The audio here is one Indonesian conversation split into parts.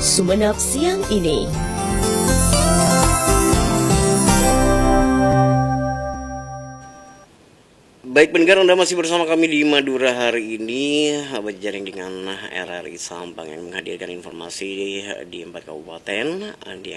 Sumeneb siang ini. Baik pendengar, Anda masih bersama kami di Madura hari ini, berjaring dengan RRI Sampang yang menghadirkan informasi di 4 kabupaten di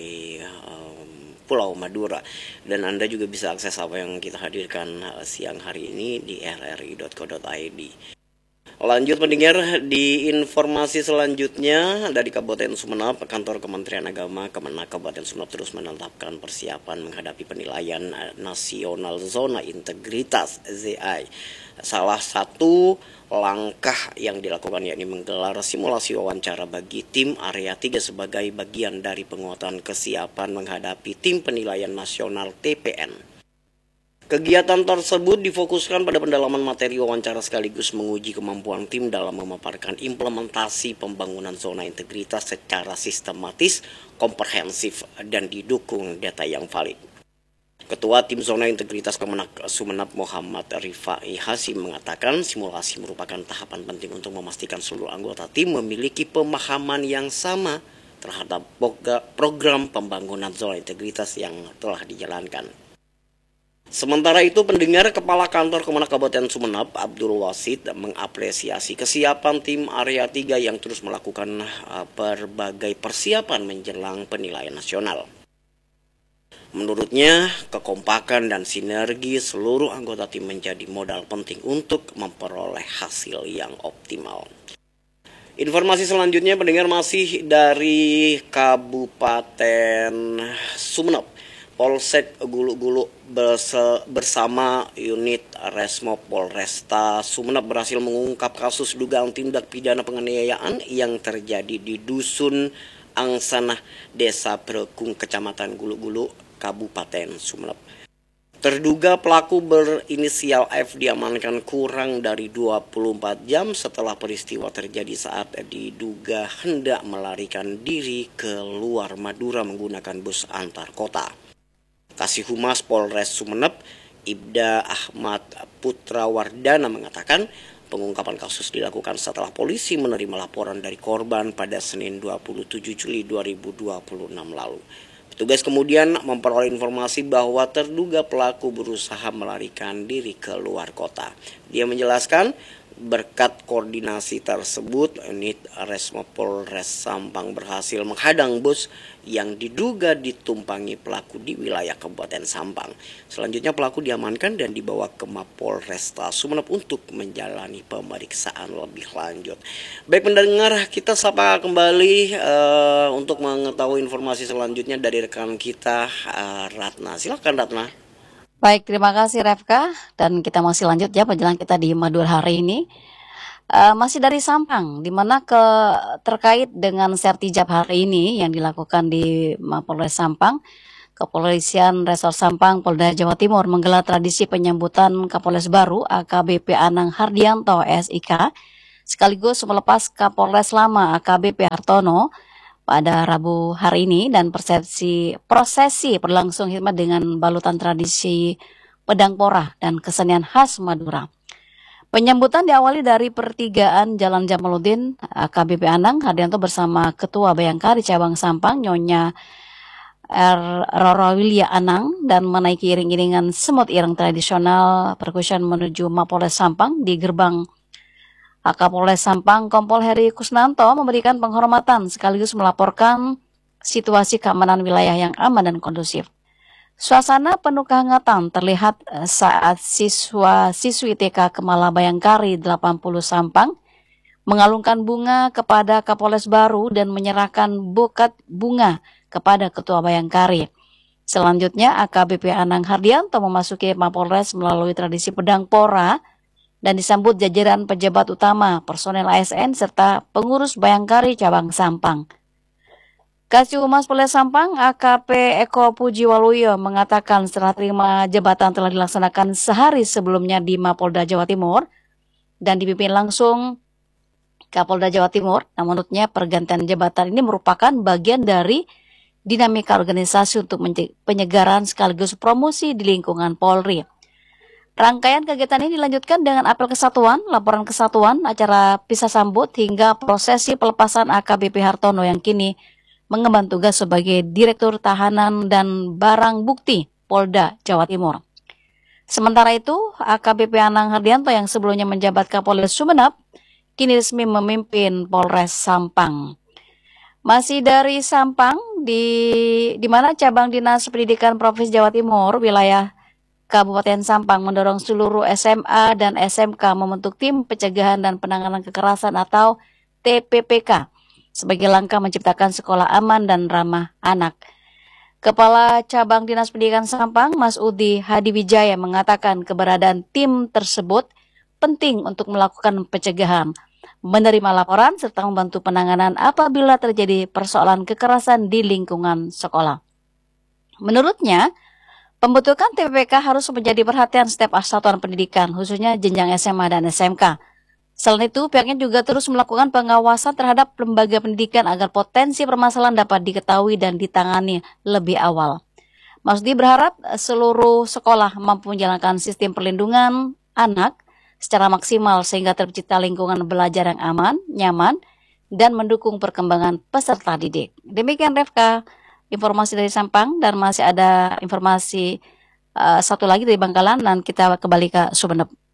Pulau Madura. Dan Anda juga bisa akses apa yang kita hadirkan siang hari ini di rri.co.id. Lanjut pendengar, di informasi selanjutnya dari Kabupaten Sumeneb, Kantor Kementerian Agama Kemenak Kabupaten Sumeneb terus menetapkan persiapan menghadapi penilaian nasional zona integritas ZI. Salah satu langkah yang dilakukan yakni menggelar simulasi wawancara bagi tim area 3 sebagai bagian dari penguatan kesiapan menghadapi tim penilaian nasional TPN. Kegiatan tersebut difokuskan pada pendalaman materi wawancara sekaligus menguji kemampuan tim dalam memaparkan implementasi pembangunan zona integritas secara sistematis, komprehensif, dan didukung data yang valid. Ketua Tim Zona Integritas Kemenak Sumeneb Muhammad Rifai Hasim mengatakan simulasi merupakan tahapan penting untuk memastikan seluruh anggota tim memiliki pemahaman yang sama terhadap program pembangunan zona integritas yang telah dijalankan. Sementara itu, pendengar, Kepala Kantor Kemenak Kabupaten Sumeneb, Abdul Wasid, mengapresiasi kesiapan tim area 3 yang terus melakukan berbagai persiapan menjelang penilaian nasional. Menurutnya, kekompakan dan sinergi seluruh anggota tim menjadi modal penting untuk memperoleh hasil yang optimal. Informasi selanjutnya, pendengar, masih dari Kabupaten Sumeneb. Polsek Gulu-Gulu bersama unit Resmo Polresta Sumeneb berhasil mengungkap kasus dugaan tindak pidana penganiayaan yang terjadi di Dusun Angsana, Desa Brekung, Kecamatan Gulu-Gulu, Kabupaten Sumeneb. Terduga pelaku berinisial F diamankan kurang dari 24 jam setelah peristiwa terjadi saat diduga hendak melarikan diri ke luar Madura menggunakan bus antar kota. Kasih Humas Polres Sumeneb, Ibda Ahmad Putrawardana mengatakan pengungkapan kasus dilakukan setelah polisi menerima laporan dari korban pada Senin 27 Juli 2026 lalu. Petugas kemudian memperoleh informasi bahwa terduga pelaku berusaha melarikan diri ke luar kota. Dia menjelaskan berkat koordinasi tersebut, unit Resmo Polres Sampang berhasil menghadang bus yang diduga ditumpangi pelaku di wilayah Kabupaten Sampang. Selanjutnya pelaku diamankan dan dibawa ke Mapolresta Sumeneb untuk menjalani pemeriksaan lebih lanjut. Baik pendengar, kita sapa kembali untuk mengetahui informasi selanjutnya dari rekan kita Ratna. Silakan Ratna. Baik, terima kasih Refka, dan kita masih lanjut ya perjalanan kita di Madura hari ini. Masih dari Sampang, di mana terkait dengan sertijab hari ini yang dilakukan di Mapolres Sampang, Kepolisian Resor Sampang Polda Jawa Timur menggelar tradisi penyambutan Kapolres baru AKBP Anang Hardianto SIK, sekaligus melepas Kapolres lama AKBP Hartono pada Rabu hari ini, dan prosesi berlangsung hikmat dengan balutan tradisi pedang porah dan kesenian khas Madura. Penyambutan diawali dari pertigaan Jalan Jamaluddin. AKBP Anang Hardianto bersama Ketua Bayangkari Cabang Sampang Nyonya Roro Wilya Anang dan menaiki iring-iringan semut ireng tradisional perkusian menuju Mapolres Sampang. Di gerbang Kapolres Sampang, Kompol Heri Kusnanto memberikan penghormatan sekaligus melaporkan situasi keamanan wilayah yang aman dan kondusif. Suasana penuh kehangatan terlihat saat siswa-siswi TK Kemala Bayangkari 80 Sampang mengalungkan bunga kepada Kapolres baru dan menyerahkan buket bunga kepada Ketua Bayangkari. Selanjutnya, AKBP Anang Hardianto memasuki Mapolres melalui tradisi pedang pora dan disambut jajaran pejabat utama, personel ASN, serta pengurus Bayangkari Cabang Sampang. Kasih Humas Polres Sampang, AKP Eko Pujiwaluyo mengatakan setelah terima jabatan telah dilaksanakan sehari sebelumnya di Mapolda Jawa Timur dan dipimpin langsung Kapolda Jawa Timur. Namun menurutnya pergantian jabatan ini merupakan bagian dari dinamika organisasi untuk penyegaran sekaligus promosi di lingkungan Polri. Rangkaian kegiatan ini dilanjutkan dengan apel kesatuan, laporan kesatuan, acara pisah sambut, hingga prosesi pelepasan AKBP Hartono yang kini mengemban tugas sebagai Direktur Tahanan dan Barang Bukti Polda Jawa Timur. Sementara itu, AKBP Anang Hardianto yang sebelumnya menjabat Kapolres Sumeneb, kini resmi memimpin Polres Sampang. Masih dari Sampang, di mana cabang Dinas Pendidikan Provinsi Jawa Timur, wilayah Kabupaten Sampang mendorong seluruh SMA dan SMK membentuk tim pencegahan dan penanganan kekerasan atau TPPK sebagai langkah menciptakan sekolah aman dan ramah anak. Kepala Cabang Dinas Pendidikan Sampang, Mas Udi Hadiwijaya, mengatakan keberadaan tim tersebut penting untuk melakukan pencegahan, menerima laporan, serta membantu penanganan apabila terjadi persoalan kekerasan di lingkungan sekolah. Menurutnya, pembentukan TPPK harus menjadi perhatian setiap satuan pendidikan, khususnya jenjang SMA dan SMK. Selain itu, pihaknya juga terus melakukan pengawasan terhadap lembaga pendidikan agar potensi permasalahan dapat diketahui dan ditangani lebih awal. Mas Di berharap seluruh sekolah mampu menjalankan sistem perlindungan anak secara maksimal sehingga tercipta lingkungan belajar yang aman, nyaman, dan mendukung perkembangan peserta didik. Demikian Refka, informasi dari Sampang, dan masih ada informasi satu lagi dari Bangkalan, dan kita kembali ke Sumeneb.